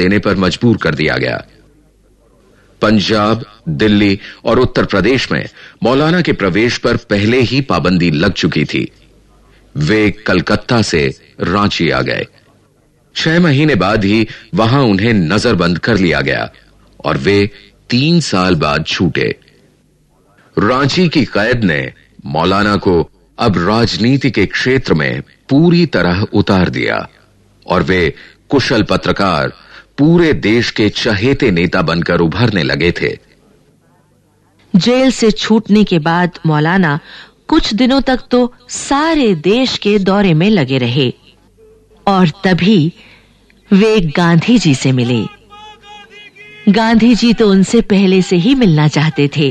देने पर मजबूर कर दिया गया। पंजाब, दिल्ली और उत्तर प्रदेश में मौलाना के प्रवेश पर पहले ही पाबंदी लग चुकी थी। वे कलकत्ता से रांची आ गए। 6 महीने बाद ही वहां उन्हें नजरबंद कर लिया गया और वे 3 साल बाद छूटे। रांची की कैद ने मौलाना को अब राजनीति के क्षेत्र में पूरी तरह उतार दिया और वे कुशल पत्रकार, पूरे देश के चहेते नेता बनकर उभरने लगे थे। जेल से छूटने के बाद मौलाना कुछ दिनों तक तो सारे देश के दौरे में लगे रहे और तभी वे गांधी जी से मिले। गांधी जी तो उनसे पहले से ही मिलना चाहते थे।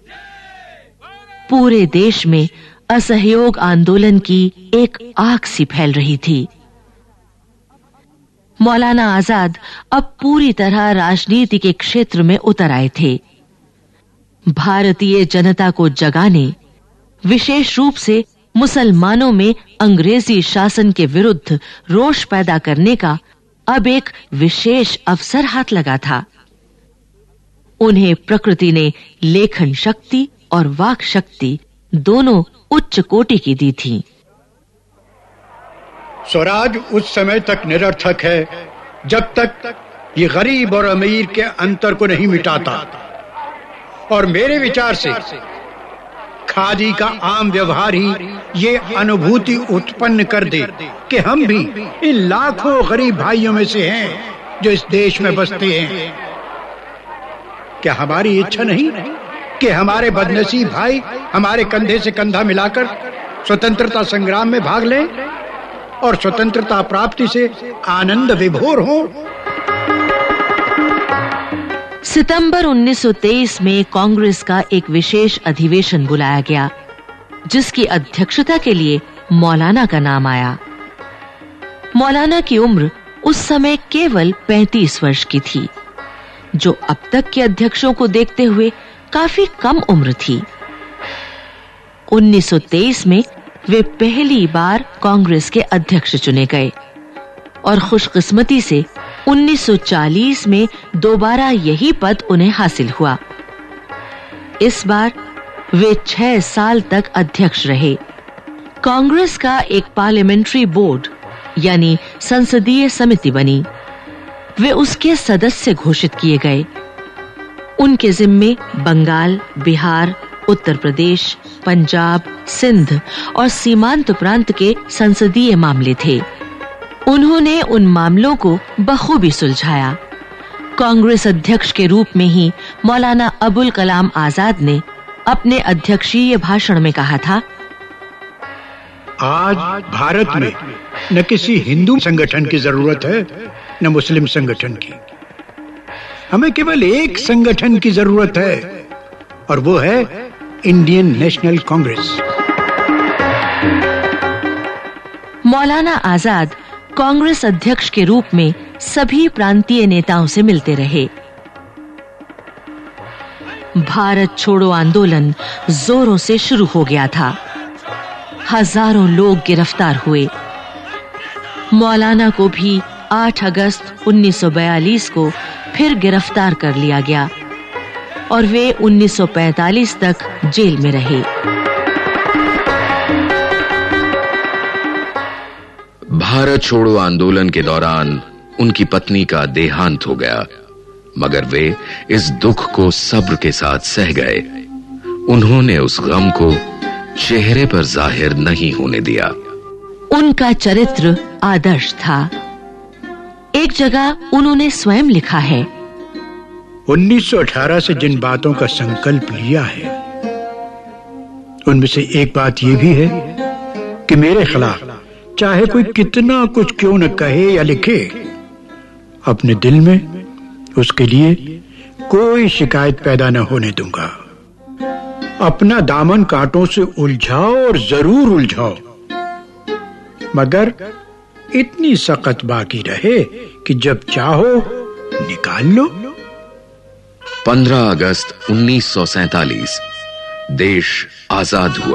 पूरे देश में असहयोग आंदोलन की एक आग सी फैल रही थी। मौलाना आजाद अब पूरी तरह राजनीति के क्षेत्र में उतर आए थे। भारतीय जनता को जगाने, विशेष रूप से मुसलमानों में अंग्रेजी शासन के विरुद्ध रोष पैदा करने का अब एक विशेष अवसर हाथ लगा था। उन्हें प्रकृति ने लेखन शक्ति और वाक शक्ति दोनों उच्च कोटि की दी थी। स्वराज उस समय तक निरर्थक है जब तक ये गरीब और अमीर के अंतर को नहीं मिटाता। और मेरे विचार से खादी का आम व्यवहार ही ये अनुभूति उत्पन्न कर दे कि हम भी इन लाखों गरीब भाइयों में से हैं जो इस देश में बसते हैं। क्या हमारी इच्छा नहीं कि हमारे बदनसीब भाई हमारे कंधे से कंधा मिलाकर स्वतंत्रता संग्राम में भाग लें और स्वतंत्रता प्राप्ति से आनंद विभोर हों? सितंबर 1923 में कांग्रेस का एक विशेष अधिवेशन बुलाया गया, जिसकी अध्यक्षता के लिए मौलाना का नाम आया। मौलाना की उम्र उस समय केवल 35 वर्ष की थी, जो अब तक के अध्यक्षों को देखते हुए काफी कम उम्र थी। 1923 में वे पहली बार कांग्रेस के अध्यक्ष चुने गए और खुशकिस्मती से 1940 में दोबारा यही पद उन्हें हासिल हुआ। इस बार वे 6 साल तक अध्यक्ष रहे। कांग्रेस का एक पार्लियामेंट्री बोर्ड यानी संसदीय समिति बनी। वे उसके सदस्य घोषित किए गए। उनके जिम्मे बंगाल, बिहार, उत्तर प्रदेश, पंजाब, सिंध और सीमांत प्रांत के संसदीय मामले थे। उन्होंने उन मामलों को बखूबी सुलझाया। कांग्रेस अध्यक्ष के रूप में ही मौलाना अबुल कलाम आजाद ने अपने अध्यक्षीय भाषण में कहा था, आज भारत में न किसी हिंदू संगठन की जरूरत है न मुस्लिम संगठन की। हमें केवल एक संगठन की जरूरत है और वो है इंडियन नेशनल कांग्रेस। मौलाना आजाद कांग्रेस अध्यक्ष के रूप में सभी प्रांतीय नेताओं से मिलते रहे। भारत छोड़ो आंदोलन जोरों से शुरू हो गया था। हजारों लोग गिरफ्तार हुए। मौलाना को भी 8 अगस्त 1942 को फिर गिरफ्तार कर लिया गया और वे 1945 तक जेल में रहे। भारत छोड़ो आंदोलन के दौरान उनकी पत्नी का देहांत हो गया, मगर वे इस दुख को सब्र के साथ सह गए। उन्होंने उस गम को चेहरे पर जाहिर नहीं होने दिया। उनका चरित्र आदर्श था। एक जगह उन्होंने स्वयं लिखा है, 1918 से जिन बातों का संकल्प लिया है उनमें से एक बात यह भी है कि मेरे खिलाफ चाहे कोई कितना कुछ क्यों न कहे या लिखे, अपने दिल में उसके लिए कोई शिकायत पैदा न होने दूंगा। अपना दामन कांटों से उलझाओ और जरूर उलझाओ, मगर इतनी सख्त बाकी रहे कि जब चाहो निकाल लो। 15 अगस्त 1947 देश आजाद हुआ।